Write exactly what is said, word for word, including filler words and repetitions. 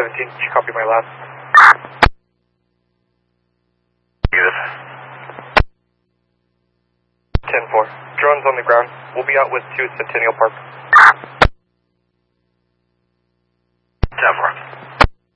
seventeen, did you copy my last? ten four. Drone's on the ground. We'll be out with two Centennial Park.